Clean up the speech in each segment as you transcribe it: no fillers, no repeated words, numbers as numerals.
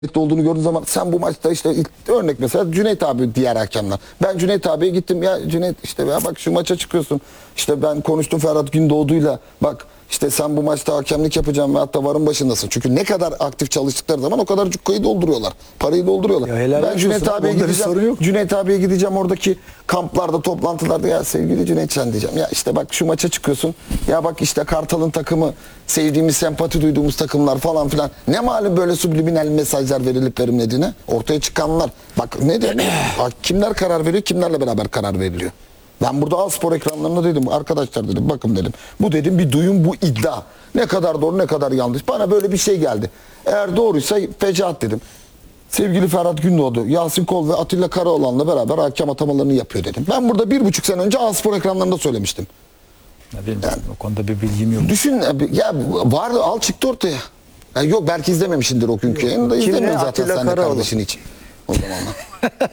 olduğunu gördüğün zaman sen bu maçta işte örnek mesela Cüneyt abi diğer hakemler. Ben Cüneyt abiye gittim ya Cüneyt işte ya bak şu maça çıkıyorsun. İşte ben konuştum Ferhat Gündoğdu'yla bak işte sen bu maçta hakemlik yapacaksın ve hatta varın başındasın. Çünkü ne kadar aktif çalıştıkları zaman o kadar cukkayı dolduruyorlar. Parayı dolduruyorlar. Ben Cüneyt abiye gideceğim. Cüneyt abiye gideceğim oradaki kamplarda, toplantılarda ya sevgili Cüneyt sen diyeceğim. Ya işte bak şu maça çıkıyorsun. Ya bak işte Kartal'ın takımı sevdiğimiz, sempati duyduğumuz takımlar falan filan. Ne malum böyle subliminal mesajlar verilip verilmediğine ortaya çıkanlar. Bak ne demek? Kimler karar veriyor, kimlerle beraber karar veriliyor. Ben burada A-Spor ekranlarında dedim arkadaşlar dedim bakın dedim. Bu dedim bir duyum bu iddia. Ne kadar doğru ne kadar yanlış. Bana böyle bir şey geldi. Eğer doğruysa fecaat dedim. Sevgili Ferhat Gündoğdu, Yasin Kol ve Atilla Karaoğlan'la beraber hakem atamalarını yapıyor dedim. Ben burada 1,5 sene önce A-Spor ekranlarında söylemiştim. Benim yani, o konuda bir bilgim yok. Düşün ya vardı al çıktı ortaya. Yani yok belki izlememişsindir o günkü yayını da izlemiyor zaten sen de kardeşin için. O zamanlar.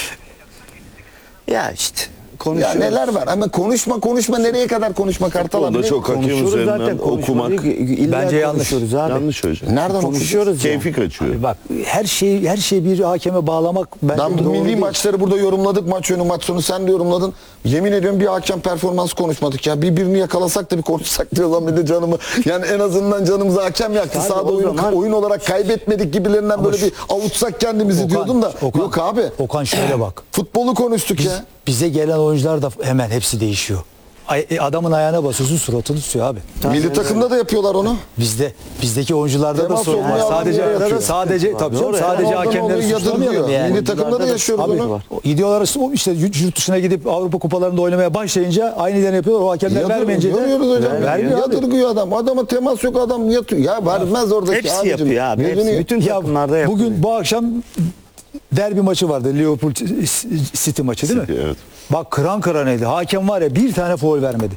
Ya işte. Ya neler var ama konuşma nereye kadar konuşma Kartal abi. Onda çok hakem üzerinden okumak bence yanlış. Abi. yanlış hocam. Nereden konuşuyoruz? Keyfi kaçıyor. Bak her şeyi bir hakeme bağlamak bence ben bu doğru milli değil. maçları burada yorumladık. Maç önü maç sonu sen de yorumladın. Yemin ediyorum bir hakem performansı konuşmadık ya. Birbirini yakalasak da bir konuşsak diyor lan bir de canımı. Yani en azından canımıza hakem yaktı. Abi, sahada oyun olarak kaybetmedik gibilerinden ama böyle bir avutsak kendimizi diyordum da. Yok abi. Okan şöyle bak. Futbolu konuştuk ya. Bize gelen oyuncular da hemen hepsi değişiyor. Adamın ayağına basıyorsun suratını tutuyor abi. Milli takımda da yapıyorlar onu. Bizdeki oyuncularda da Temas sorun olmayan var. adamları Sadece tabii canım, sadece Adam hakemleri onu suçlamayalım yadırgıyor. yani. Milli takımda da yaşıyoruz Abi, onu. gidiyorlar işte yurt dışına gidip Avrupa kupalarında oynamaya başlayınca aynılarını yapıyorlar. O hakemler vermeyince de görüyoruz hocam. vermiyor abi. Yadırgıyor adam. Adama temas yok adam yatıyor. Ya vermez oradaki Hepsi abicim. yapıyor abi. Hepsi, bütün takımlarda yapıyor. Bugün bu akşam derbi maçı vardı. Liverpool City maçı değil mi? Evet. Bak kıran kıranıydı. Hakem var ya bir tane faul vermedi.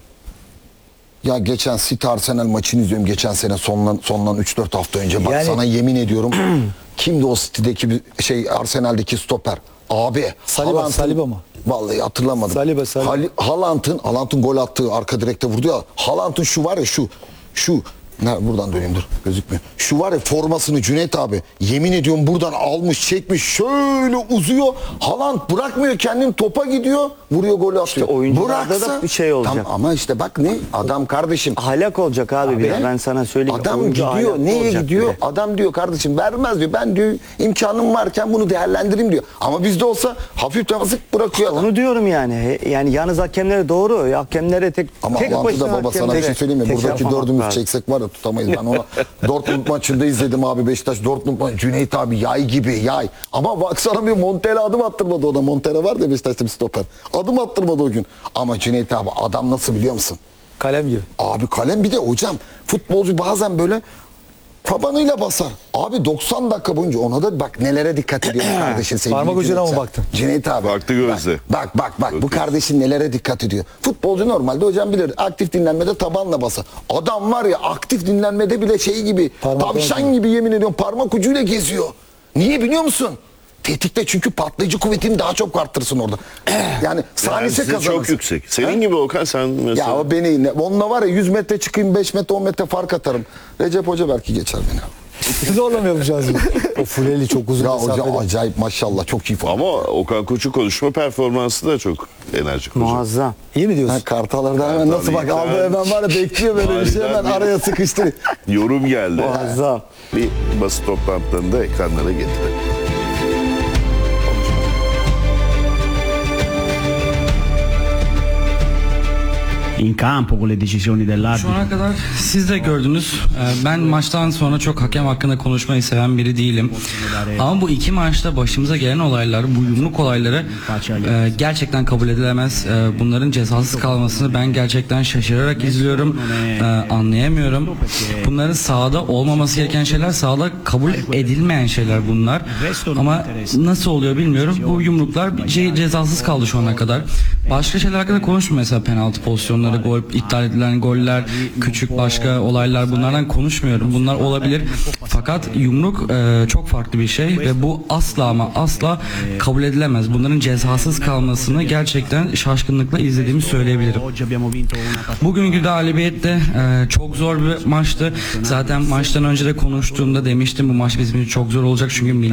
Ya geçen City Arsenal maçını izliyorum. Geçen sene sondan 3-4 hafta önce. Bak Yani- sana yemin ediyorum. Kimdi o City'deki bir Arsenal'deki stoper? Abi. Saliba mı? Vallahi hatırlamadım. Saliba. Haaland'ın gol attığı arka direkte vurdu ya. Haaland'ın şu var ya şu buradan döneyim dur gözükmüyor. Şu var ya formasını Cüneyt abi yemin ediyorum buradan almış çekmiş şöyle uzuyor. Haaland bırakmıyor kendini topa gidiyor vuruyor golü atıyor. İşte oyuncularda da bir şey olacak. Tamam, ama işte bak ne adam kardeşim. Ahlak olacak abi bir de ben sana söyleyeyim. Adam Oyuncu gidiyor ahlaklı neye olacak gidiyor? bir de. Adam diyor kardeşim vermez diyor. Ben diyor imkanım varken bunu değerlendireyim diyor. Ama bizde olsa hafif tavazık bırakıyor adam. Onu diyorum yani. Yani yalnız hakemlere doğru. Hakemlere tek Ama tek Allah'ım da baba sana bir şey söyleyeyim mi? tek Buradaki yapmamak dördümüz lazım. çeksek var ya tutamayız. Ben ona Dortmund maçında izledim abi Beşiktaş Dortmund maçı. Cüneyt abi yay gibi yay. Ama baksana bir Montella adım attırmadı o da. Montella var ya Beşiktaş'ta bir stoper. Adım attırmadı o gün. Ama Cüneyt abi adam nasıl biliyor musun? Kalem gibi. Abi kalem bir de hocam futbolcu bazen böyle tabanıyla basar. Abi 90 dakika boyunca ona da bak nelere dikkat ediyor kardeşin sevgili Parmak ucuna Cüneyt mı sen. baktın? Cüneyt abi. Baktı gözle. Bak bu kardeşin nelere dikkat ediyor. Futbolcu normalde hocam bilir aktif dinlenmede tabanla basar. Adam var ya aktif dinlenmede bile şey gibi tavşan gibi yemin ediyorum parmak ucuyla geziyor. Niye biliyor musun? Tetikte çünkü patlayıcı kuvvetini daha çok arttırsın orada. Yani saniyesi Size kazanırsın. çok yüksek. Senin gibi Okan sen mesela. Ya o beni onunla var ya 100 metre çıkayım 5 metre 10 metre fark atarım. Recep Hoca belki geçer beni. Zorlamayalım şu an. O fuleli çok uzun Ya mesafede. hocam acayip maşallah çok iyi falan. Ama Okan Koç'un konuşma performansı da çok enerjik hocam. Muazzam. İyi mi diyorsun? Kartalarda hemen nasıl bak aldı hemen var ya bekliyor böyle bir şey hemen araya sıkıştı. Yorum geldi. Muazzam. Bir basın toplantılarında ekranlara getirelim. In campo con le decisioni Şu dell'arbitro. ana kadar siz de gördünüz. Ben maçtan sonra çok hakem hakkında konuşmayı seven biri değilim. Ama bu iki maçta başımıza gelen olaylar, bu yumruk olayları gerçekten kabul edilemez. Bunların cezasız kalmasını ben gerçekten şaşırarak izliyorum. Anlayamıyorum. Bunların sahada olmaması gereken şeyler, sahada kabul edilmeyen şeyler bunlar. Ama nasıl oluyor bilmiyorum. Bu yumruklar cezasız kaldı şu ana kadar. Başka şeyler hakkında konuşmuyorum, mesela penaltı pozisyonları, gol, iptal edilen goller, küçük başka olaylar, bunlardan konuşmuyorum. Bunlar olabilir. Fakat yumruk çok farklı bir şey ve bu asla ama asla kabul edilemez. Bunların cezasız kalmasını gerçekten şaşkınlıkla izlediğimi söyleyebilirim. Bugünkü galibiyet de çok zor bir maçtı. Zaten maçtan önce de konuştuğumda demiştim bu maç bizim için çok zor olacak çünkü